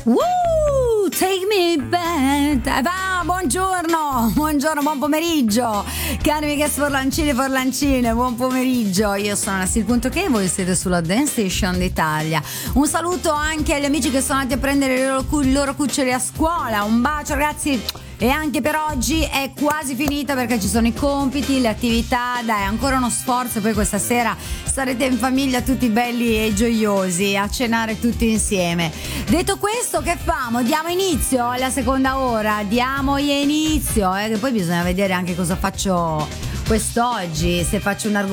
Take me back. Buongiorno, buon pomeriggio, cari miei forlancini e forlancine, buon pomeriggio. Io sono Nassil.che, voi siete sulla Dance Station d'Italia. Un saluto anche agli amici che sono andati a prendere i loro cuccioli a scuola. Un bacio, ragazzi. E anche per oggi è quasi finita perché ci sono i compiti, le attività, dai, ancora uno sforzo, poi questa sera sarete in famiglia tutti belli e gioiosi a cenare tutti insieme. Detto questo, che famo? Diamo inizio alla seconda ora, diamo inizio, che poi bisogna vedere anche cosa faccio quest'oggi, se faccio un argomento